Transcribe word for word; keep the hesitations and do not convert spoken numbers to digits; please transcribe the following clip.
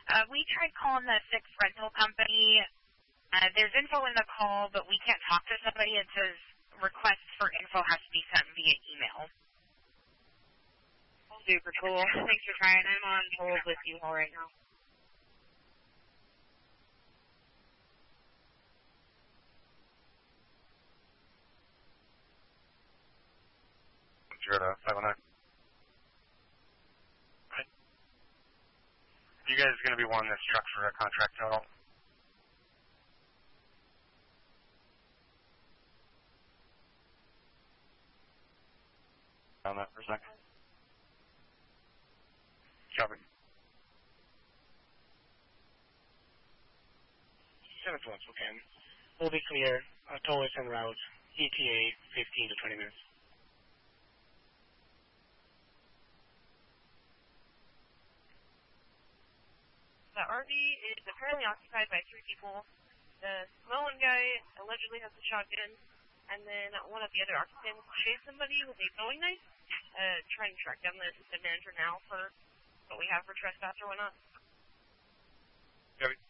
Uh, we tried calling the sixth rental company. Uh, there's info in the call, but we can't talk to somebody. It says requests for info has to be sent via email. Super cool. Thanks for trying. I'm on hold with you all right now. You're at five oh nine. Right. You guys going to be wanting this truck for a contract total? On that for a second. Copy. seven to one, okay. We'll be clear. Uh, toll is en route. E T A fifteen to twenty minutes. The R V is apparently occupied by three people. The Samoan guy allegedly has a shotgun, and then one of the other occupants chased somebody with a Bowie knife, uh, trying to track down the assistant manager now for what we have for trespass or whatnot. Copy.